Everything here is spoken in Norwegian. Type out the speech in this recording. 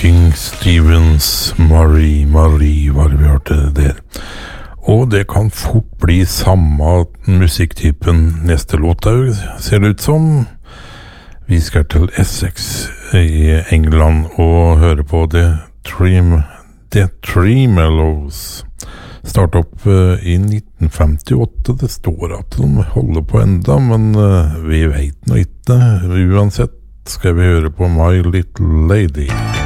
King Stevens, Marie var det vi hørte der. Og det kan fort bli samme musikktypen neste låt, ser det ut som. Vi skal til Essex i England og høre på The Tremellows. Start opp i 1958. Det står at de holder på enda, men vi vet nå ikke. Uansett skal vi høre på My Little Lady.